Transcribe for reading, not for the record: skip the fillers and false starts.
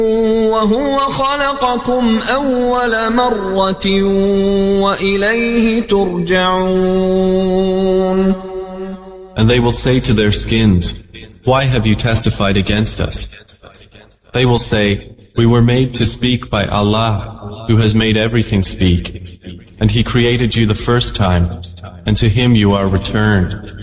وهو خلقكم أول مرة وإليه ترجعون. And they will say to their skins, why have you testified against us? They will say, we were made to speak by Allah, who has made everything speak, and He created you the first time, and to Him you are returned.